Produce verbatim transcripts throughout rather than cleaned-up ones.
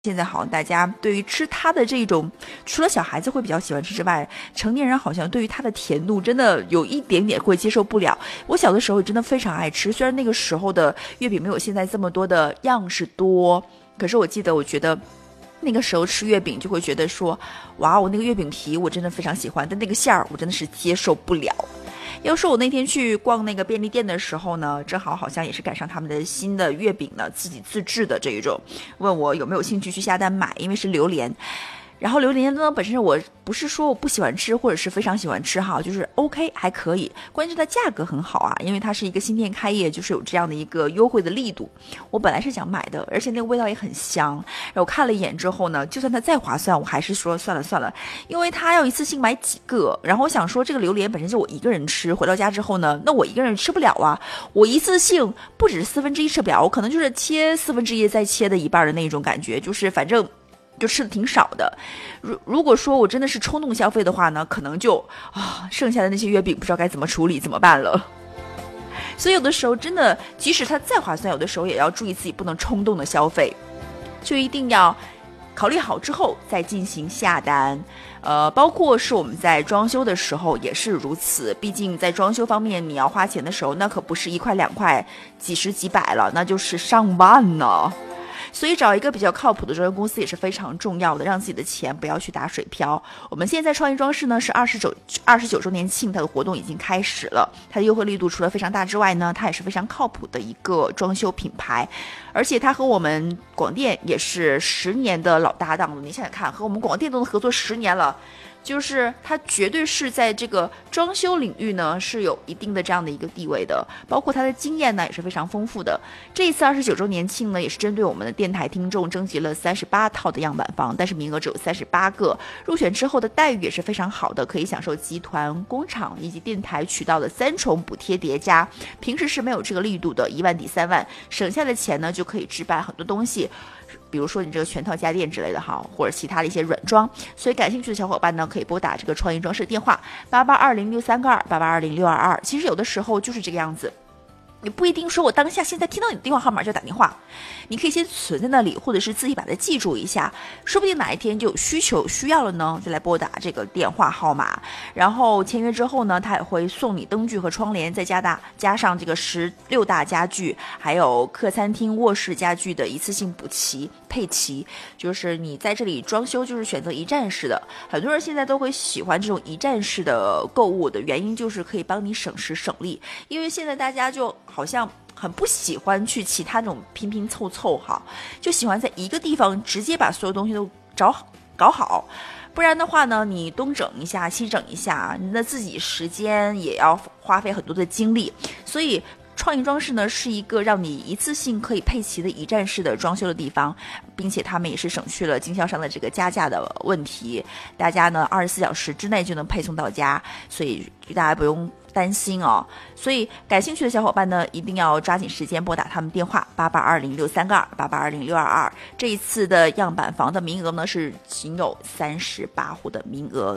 现在好像大家对于吃它的这种，除了小孩子会比较喜欢吃之外，成年人好像对于它的甜度真的有一点点会接受不了。我小的时候真的非常爱吃，虽然那个时候的月饼没有现在这么多的样式多，可是我记得我觉得那个时候吃月饼就会觉得说，哇，我那个月饼皮我真的非常喜欢，但那个馅儿我真的是接受不了。要说我那天去逛那个便利店的时候呢，正好好像也是赶上他们的新的月饼呢，自己自制的这一种，问我有没有兴趣去下单买，因为是榴莲。然后榴莲呢，本身我不是说我不喜欢吃，或者是非常喜欢吃哈，就是 OK 还可以，关键是它价格很好啊，因为它是一个新店开业，就是有这样的一个优惠的力度。我本来是想买的，而且那个味道也很香。然后我看了一眼之后呢，就算它再划算，我还是说算了算了，因为它要一次性买几个。然后我想说，这个榴莲本身就我一个人吃，回到家之后呢，那我一个人吃不了啊，我一次性不止四分之一吃不了，我可能就是切四分之一再切的一半的那种感觉，就是反正。就吃的挺少的，如如果说我真的是冲动消费的话呢，可能就啊剩下的那些月饼不知道该怎么处理怎么办了。所以有的时候真的，即使它再划算，有的时候也要注意自己不能冲动的消费，就一定要考虑好之后再进行下单。呃，包括是我们在装修的时候也是如此，毕竟在装修方面你要花钱的时候，那可不是一块两块几十几百了，那就是上万呢。所以找一个比较靠谱的装修公司也是非常重要的，让自己的钱不要去打水漂。我们现在创意装饰呢是二十九二十九周年庆，它的活动已经开始了，它的优惠力度除了非常大之外呢，它也是非常靠谱的一个装修品牌，而且它和我们广电也是十年的老搭档了。你想想看，和我们广电都能合作十年了。就是它绝对是在这个装修领域呢是有一定的这样的一个地位的，包括它的经验呢也是非常丰富的。这一次二十九周年庆呢，也是针对我们的电台听众征集了三十八套的样板房，但是名额只有三十八个，入选之后的待遇也是非常好的，可以享受集团、工厂以及电台渠道的三重补贴叠加，平时是没有这个力度的，一万抵三万，省下的钱呢就可以置办很多东西。比如说你这个全套家电之类的哈，或者其他的一些软装，所以感兴趣的小伙伴呢，可以拨打这个创意装饰电话八八二零六三个二八八二零六二二。其实有的时候就是这个样子，你不一定说我当下现在听到你的电话号码就打电话，你可以先存在那里，或者是自己把它记住一下，说不定哪一天就有需求需要了呢，再来拨打这个电话号码。然后签约之后呢，他也会送你灯具和窗帘，再加大加上这个十六大家具，还有客餐厅、卧室家具的一次性补齐配齐。就是你在这里装修，就是选择一站式的。很多人现在都会喜欢这种一站式的购物的原因，就是可以帮你省时省力，因为现在大家就好像很不喜欢去其他那种拼拼凑凑哈，就喜欢在一个地方直接把所有东西都找好搞好，不然的话呢，你东整一下西整一下，那自己时间也要花费很多的精力。所以创意装饰呢是一个让你一次性可以配齐的一站式的装修的地方，并且他们也是省去了经销商的这个加价的问题，大家呢二十四小时之内就能配送到家，所以大家不用担心哦。所以感兴趣的小伙伴呢，一定要抓紧时间拨打他们电话八八二零六三个二八八二零六二二。这一次的样板房的名额呢是仅有三十八户的名额。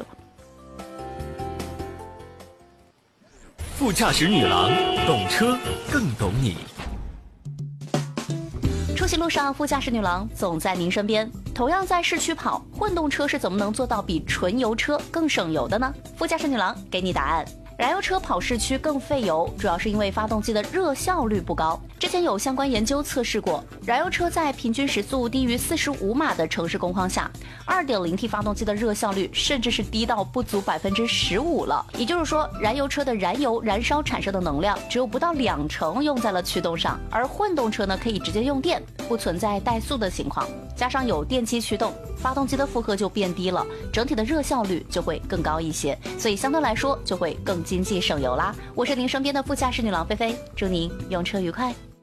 副驾驶女郎，懂车更懂你。 出行路上，副驾驶女郎总在您身边。同样在市区跑，混动车是怎么能做到比纯油车更省油的呢？副驾驶女郎给你答案。燃油车跑市区更费油，主要是因为发动机的热效率不高。之前有相关研究测试过，燃油车在平均时速低于四十五码的城市工况下 ，二点零 T 发动机的热效率甚至是低到不足百分之十五了。也就是说，燃油车的燃油燃烧产生的能量只有不到两成用在了驱动上，而混动车呢可以直接用电，不存在怠速的情况。加上有电机驱动，发动机的负荷就变低了，整体的热效率就会更高一些，所以相对来说就会更经济省油啦。我是您身边的副驾驶女郎菲菲，祝您用车愉快。